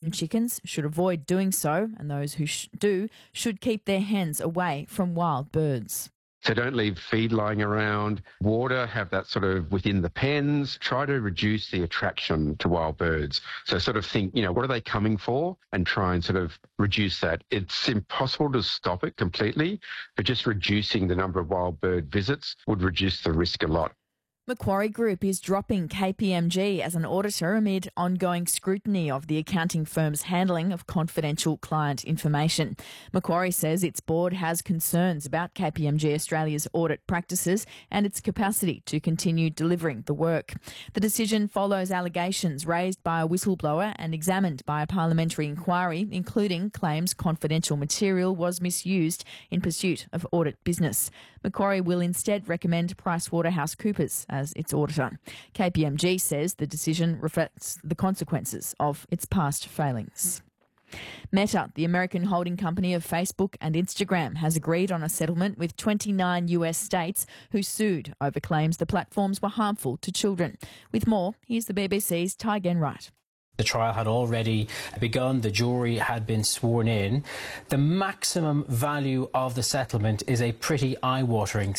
and chickens should avoid doing so, and those who do should keep their hens away from wild birds. So don't leave feed lying around. Water, have that sort of within the pens. Try to reduce the attraction to wild birds. So sort of think, what are they coming for? And try and sort of reduce that. It's impossible to stop it completely, but just reducing the number of wild bird visits would reduce the risk a lot. Macquarie Group is dropping KPMG as an auditor amid ongoing scrutiny of the accounting firm's handling of confidential client information. Macquarie says its board has concerns about KPMG Australia's audit practices and its capacity to continue delivering the work. The decision follows allegations raised by a whistleblower and examined by a parliamentary inquiry, including claims confidential material was misused in pursuit of audit business. Macquarie will instead recommend PricewaterhouseCoopers as its auditor. KPMG says the decision reflects the consequences of its past failings. Meta, the American holding company of Facebook and Instagram, has agreed on a settlement with 29 US states who sued over claims the platforms were harmful to children. With more, here's the BBC's Ty Genwright. The trial had already begun. The jury had been sworn in. The maximum value of the settlement is a pretty eye-watering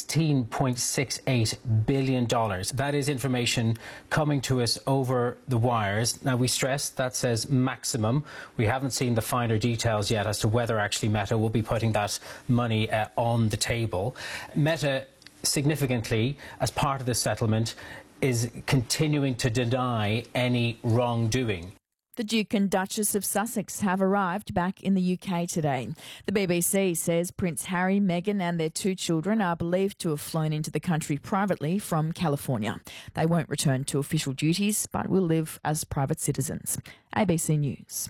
$16.68 billion. That is information coming to us over the wires. Now, we stress that says maximum. We haven't seen the finer details yet as to whether actually Meta will be putting that money on the table. Meta, significantly, as part of the settlement, is continuing to deny any wrongdoing. The Duke and Duchess of Sussex have arrived back in the UK today. The BBC says Prince Harry, Meghan and their 2 children are believed to have flown into the country privately from California. They won't return to official duties but will live as private citizens. ABC News.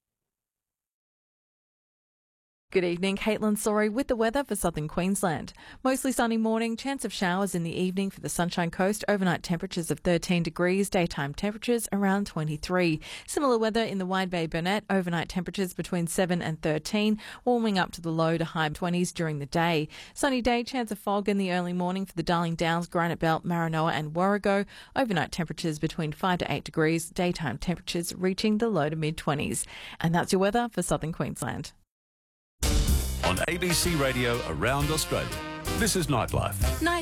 Good evening, Caitlin Sorry with the weather for southern Queensland. Mostly sunny morning, chance of showers in the evening for the Sunshine Coast, overnight temperatures of 13 degrees, daytime temperatures around 23. Similar weather in the Wide Bay Burnett, overnight temperatures between 7 and 13, warming up to the low to high 20s during the day. Sunny day, chance of fog in the early morning for the Darling Downs, Granite Belt, Maranoa and Warrego, overnight temperatures between 5 to 8 degrees, daytime temperatures reaching the low to mid 20s. And that's your weather for southern Queensland. On ABC Radio around Australia, this is Nightlife.